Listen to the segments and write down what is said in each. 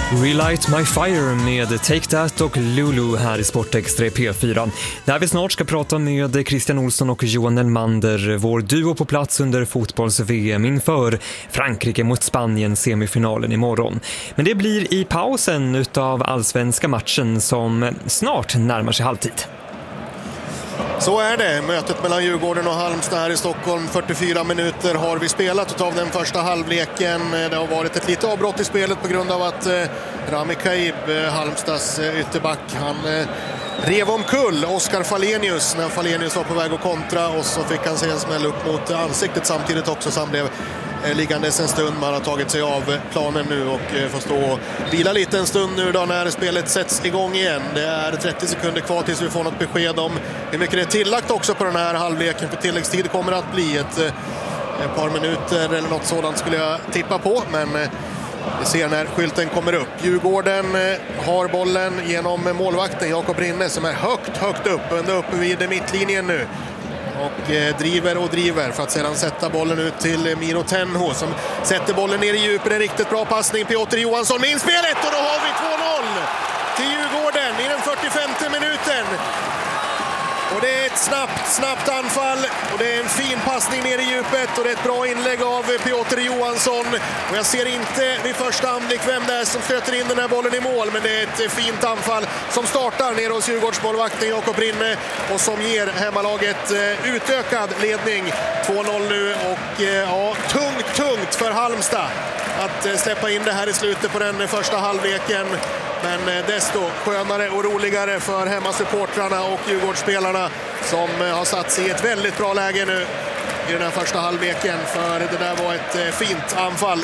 Relight My Fire med Take That och Lulu här i Sportextra P4. Där vi snart ska prata med Christian Olsson och Johan Elmander, vår duo på plats under fotbolls-VM inför Frankrike mot Spanien semifinalen imorgon. Men det blir i pausen utav allsvenska matchen som snart närmar sig halvtid. Så är det. Mötet mellan Djurgården och Halmstad här i Stockholm. 44 minuter har vi spelat utav den första halvleken. Det har varit ett litet avbrott i spelet på grund av att Rami Kaib, Halmstads ytterback, han rev omkull Oskar Falenius när Falenius var på väg att kontra, och så fick han se en smäll upp mot ansiktet samtidigt också, så han blev liggandes en stund. Man har tagit sig av planen nu och får stå och vila lite en stund nu då när spelet sätts igång igen. Det är 30 sekunder kvar tills vi får något besked om hur mycket det är tillagt också på den här halvleken, för tilläggstid kommer att bli ett par minuter eller något sådant skulle jag tippa på, men vi ser när skylten kommer upp. Djurgården har bollen genom målvakten Jakob Rinne som är högt upp, ända uppe vid mittlinjen nu. Och driver för att sedan sätta bollen ut till Miro Tenho som sätter bollen ner i djupet. En riktigt bra passning. Piotr Johansson med inspelet, och då har vi 2-0 till Djurgården i den 45:e minuten. Och det är ett snabbt anfall, och det är en fin passning ner i djupet, och det är ett bra inlägg av Piotr Johansson. Och jag ser inte vid första anblick vem det är som stöter in den här bollen i mål, men det är ett fint anfall som startar ner hos Djurgårdsmålvakten Jakob Rinne och som ger hemmalaget utökad ledning. 2-0 nu, och ja, tungt för Halmstad att släppa in det här i slutet på den första halvleken. Men desto skönare och roligare för hemmasupportrarna och Djurgårdsspelarna som har satt sig i ett väldigt bra läge nu i den här första halvleken, för det där var ett fint anfall.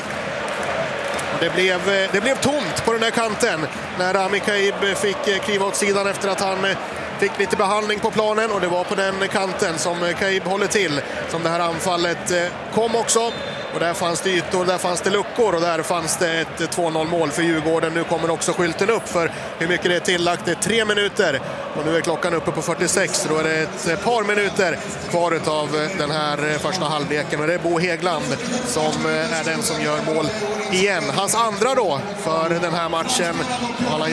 Det blev tomt på den där kanten när Rami Kaib fick kliva åt sidan efter att han fick lite behandling på planen, och det var på den kanten som Kaib håller till som det här anfallet kom också. Och där fanns det ytor, där fanns det luckor, och där fanns det ett 2-0 mål för Djurgården. Nu kommer också skylten upp för hur mycket det är tillagt. Det är 3 minuter och nu är klockan uppe på 46. Då är det ett par minuter kvar av den här första halvleken, och det är Bo Hägglund som är den som gör mål igen. Hans andra då för den här matchen, och han har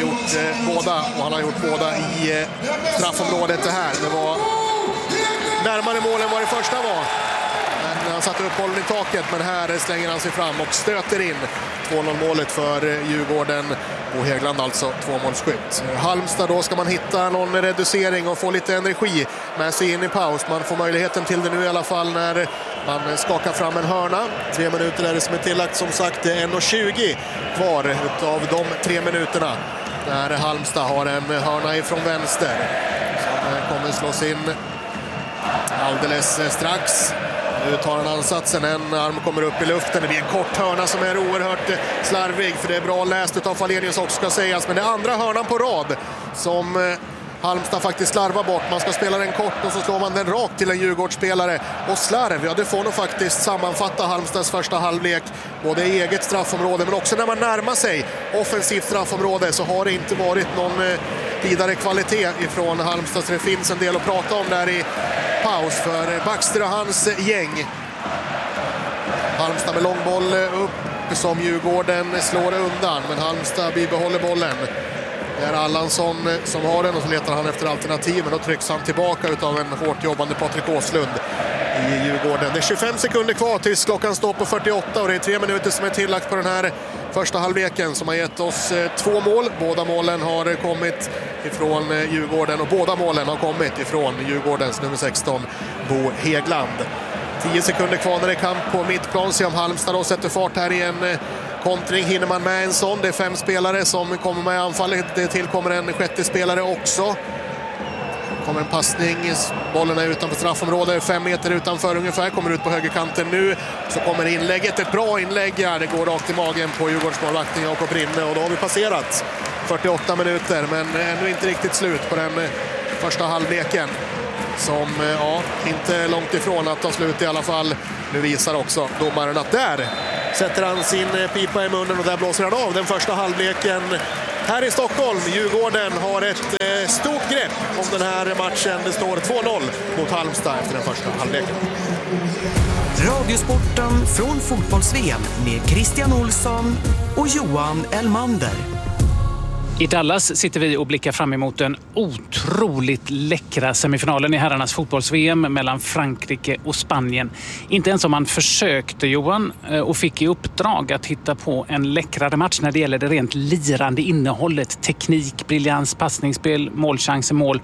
gjort båda i straffområdet. Det var närmare mål än vad det första var. Han satte upp bollen i taket, men här slänger han sig fram och stöter in 2-0-målet för Djurgården. Och Hägglund alltså 2-målsskytt. Halmstad då ska man hitta någon reducering och få lite energi med sig in i paus. Man får möjligheten till det nu i alla fall när man skakar fram en hörna. 3 minuter är det som är tillagt, som sagt. Det är 1:20 kvar av de 3 minuterna när Halmstad har en hörna ifrån vänster som kommer slås in alldeles strax. Nu tar han ansatsen, en arm kommer upp i luften. Det blir en kort hörna som är oerhört slarvig, för det är bra läst av Falenius också ska sägas. Men det är andra hörnan på rad som Halmstad faktiskt slarvar bort. Man ska spela den kort och så slår man den rakt till en Djurgårdsspelare. Och slarv, ja, det får nog faktiskt sammanfatta Halmstads första halvlek. Både i eget straffområde, men också när man närmar sig offensivt straffområde så har det inte varit någon vidare kvalitet ifrån Halmstads. Det finns en del att prata om där i paus för Baxter och hans gäng. Halmstad med långboll upp som Djurgården slår undan, men Halmstad bibehåller bollen. Det är Allansson som har den, och så letar han efter alternativ, men då trycks han tillbaka utav en hårt jobbande Patrik Åslund i Djurgården. Det är 25 sekunder kvar tills klockan står på 48, och det är 3 minuter som är tillagt på den här första halvleken som har gett oss 2 mål. Båda målen har kommit ifrån Djurgården, och båda målen har kommit ifrån Djurgårdens nummer 16 Bo Hägglund. 10 sekunder kvar när det är kamp på mittplan. Se om Halmstad då sätter fart här i en kontring. Hinner man med en sån? Det är 5 spelare som kommer med i anfallet. Det tillkommer en 6:e spelare också. Kommer en passning, bollen är utanför straffområdet, 5 meter utanför ungefär, kommer ut på högerkanten nu. Så kommer inlägget, ett bra inlägg här, det går rakt i magen på Djurgårdsmålvakten Jakob Rinne, och då har vi passerat 48 minuter, men ännu inte riktigt slut på den första halvleken. Som, ja, inte långt ifrån att ta slut i alla fall. Nu visar också domaren att där sätter han sin pipa i munnen, och där blåser han av den första halvleken här i Stockholm. Djurgården har ett stort grepp om den här matchen. Det står 2-0 mot Halmstad efter den första halvleken. Radiosporten från fotbolls-VM med Christian Olsson och Johan Elmander. I Dallas sitter vi och blickar fram emot den otroligt läckra semifinalen i herrarnas fotbolls-VM mellan Frankrike och Spanien. Inte ens om man försökte, Johan, och fick i uppdrag att hitta på en läckrare match när det gäller det rent lirande innehållet, teknik, briljans, passningsspel, målchanser, mål,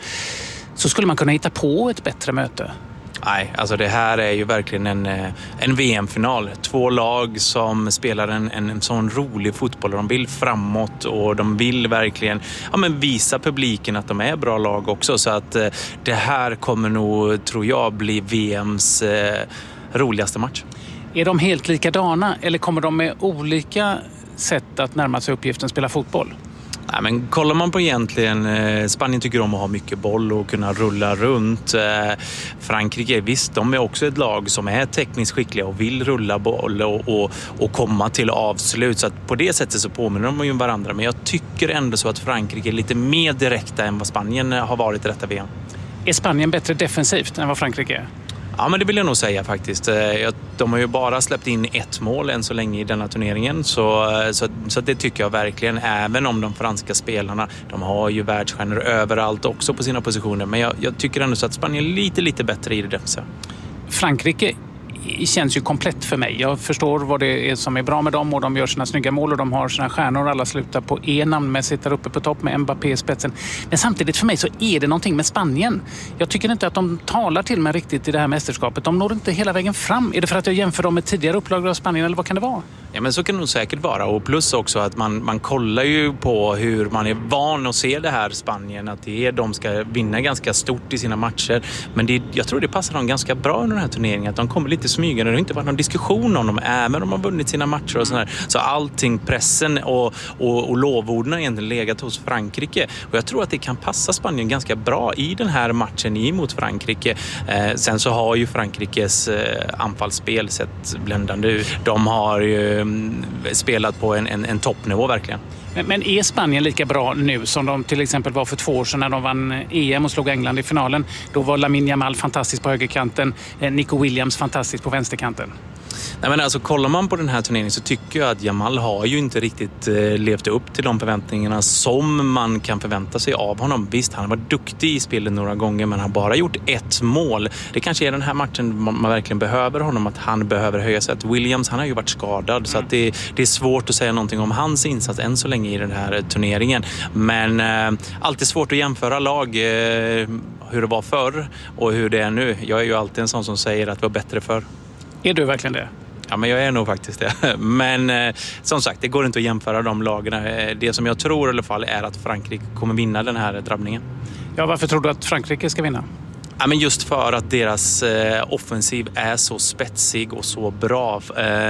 så skulle man kunna hitta på ett bättre möte. Nej, alltså det här är ju verkligen en VM-final. 2 lag som spelar en sån rolig fotboll. De vill framåt och de vill verkligen visa publiken att de är bra lag också. Så att det här kommer nog, tror jag, bli VMs roligaste match. Är de helt likadana eller kommer de med olika sätt att närma sig uppgiften spela fotboll? Nej, men kollar man på egentligen, Spanien tycker om att ha mycket boll och kunna rulla runt. Frankrike, visst, de är också ett lag som är tekniskt skickliga och vill rulla boll och komma till avslut. Så att på det sättet så påminner de ju varandra. Men jag tycker ändå så att Frankrike är lite mer direkta än vad Spanien har varit i detta VM. Är Spanien bättre defensivt än vad Frankrike är? Ja, men det vill jag nog säga faktiskt. De har ju bara släppt in 1 mål än så länge i denna turneringen. Så det tycker jag verkligen. Även om de franska spelarna, de har ju världsstjärnor överallt också på sina positioner. Men jag tycker ändå så att Spanien är lite bättre i det defensiva. Frankrike känns ju komplett för mig. Jag förstår vad det är som är bra med dem och de gör sina snygga mål och de har sina stjärnor. Alla slutar på namnmässigt där uppe på topp med Mbappé i spetsen. Men samtidigt för mig så är det någonting med Spanien. Jag tycker inte att de talar till mig riktigt i det här mästerskapet. De når inte hela vägen fram. Är det för att jag jämför dem med tidigare upplagor av Spanien eller vad kan det vara? Ja, men så kan det nog säkert vara. Och plus också att man kollar ju på hur man är van att se det här Spanien. Att de ska vinna ganska stort i sina matcher. Men jag tror det passar dem ganska bra under den här turneringen. Att de kommer lite smygande. Det har inte varit någon diskussion om dem. Även om de har vunnit sina matcher och sådär. Så allting, pressen och lovorden har egentligen legat hos Frankrike. Och jag tror att det kan passa Spanien ganska bra i den här matchen emot Frankrike. Sen så har ju Frankrikes anfallsspel sett bländande ut. De har ju spelat på en toppnivå verkligen. Men är Spanien lika bra nu som de till exempel var för 2 år sedan när de vann EM och slog England i finalen? Då var Lamine Yamal fantastisk på högerkanten, Nico Williams fantastisk på vänsterkanten. Nej, men alltså, kollar man på den här turneringen så tycker jag att Yamal har ju inte riktigt levt upp till de förväntningarna som man kan förvänta sig av honom. Visst, han var duktig i spelet några gånger men han har bara gjort 1 mål. Det kanske är den här matchen man verkligen behöver honom, att han behöver höja sig. Att Williams, han har ju varit skadad så att det är svårt att säga någonting om hans insats än så länge i den här turneringen. Men alltid svårt att jämföra lag, hur det var förr och hur det är nu. Jag är ju alltid en sån som säger att det var bättre förr. Är du verkligen det? Ja, men jag är nog faktiskt det. Men som sagt, det går inte att jämföra de lagarna. Det som jag tror i alla fall är att Frankrike kommer vinna den här drabbningen. Ja, varför tror du att Frankrike ska vinna? Ja, men just för att deras offensiv är så spetsig och så bra.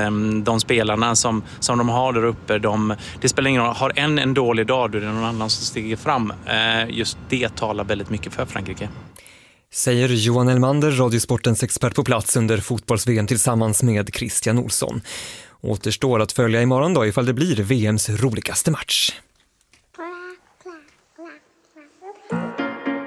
De spelarna som de har där uppe, det spelar ingen roll. Har en dålig dag, då är det någon annan som stiger fram. Just det talar väldigt mycket för Frankrike. Säger Johan Elmander, Radiosportens expert på plats under fotbolls-VM tillsammans med Christian Olsson. Återstår att följa imorgon då ifall det blir VMs roligaste match.